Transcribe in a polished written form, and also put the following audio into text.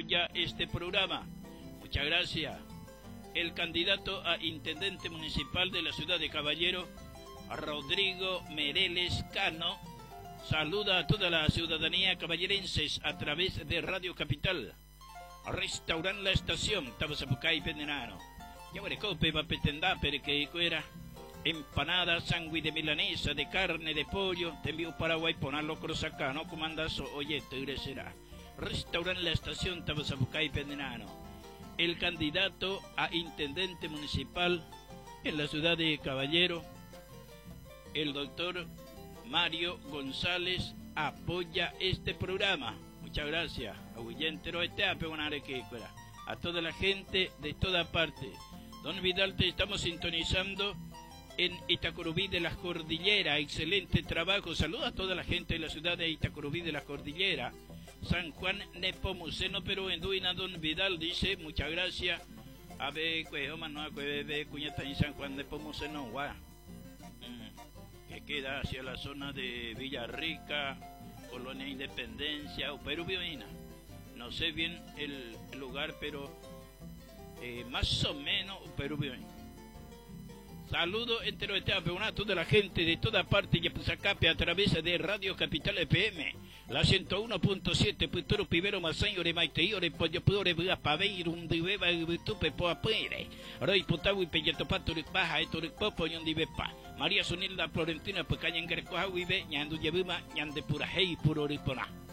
apoya este programa. Muchas gracias. El candidato a intendente municipal de la ciudad de Caballero, Rodrigo Mereles Cano, saluda a toda la ciudadanía caballerenses a través de Radio Capital. Restaurant La Estación, Tabasapucay Pendenano. Ya cope va petendá porque fuera empanada, sándwich de milanesa, de carne, de pollo. Te envío Paraguay, ponerlo cross acá, no comandas, oye, te será. Restaurant La Estación, Tabasapucay Pendenano. El candidato a intendente municipal en la ciudad de Caballero, el doctor Mario González, apoya este programa. Muchas gracias. A toda la gente de toda parte. Don Vidal, te estamos sintonizando en Itacurubí de las Cordilleras. Excelente trabajo. Saluda a toda la gente de la ciudad de Itacurubí de las Cordilleras. San Juan Nepomuceno, pero en Duina, Don Vidal dice, muchas gracias. A ver, cuñata en San Juan Nepomuceno, que queda hacia la zona de Villarrica, Colonia Independencia o Perú Biobina. No sé bien el lugar, pero más o menos Perú Biobina. Saludo entero de campeonato de la gente de toda parte y Pusacape a través de Radio Capital FM, la 101.7, Puturo Pivero Masayo de Maiteore, Pollo Pudore, Buda Paveiro, un diveba, Tupe Poapere, Roy Putawi, Pelletopato, Baja, Etoric Popo, Yondivepa, María Sonilda Florentina, Pecaña en Grecoa, Vive, Ñandu Yabuma, Ñande Pura Hey, Puro Ripona.